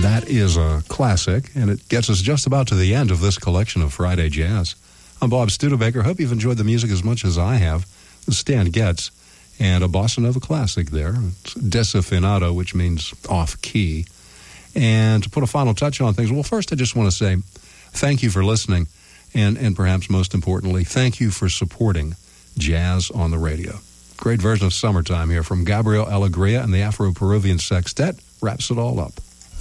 That is a classic, and it gets us just about to the end of this collection of Friday Jazz. I'm Bob Studebaker. Hope you've enjoyed the music as much as I have. Stan Getz, and a bossa nova classic there. It's desafinado, which means off-key. And to put a final touch on things, well, first I just want to say thank you for listening, and perhaps most importantly, thank you for supporting jazz on the radio. Great version of Summertime here from Gabriel Alegria and the Afro-Peruvian Sextet wraps it all up.